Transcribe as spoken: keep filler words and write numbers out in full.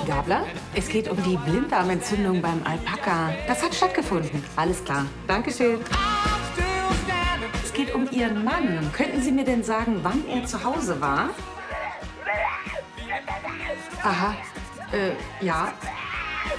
Gabler? Es geht um die Blinddarmentzündung beim Alpaka. Das hat stattgefunden. Alles klar. Dankeschön. Es geht um Ihren Mann. Könnten Sie mir denn sagen, wann er zu Hause war? Aha. Äh, ja.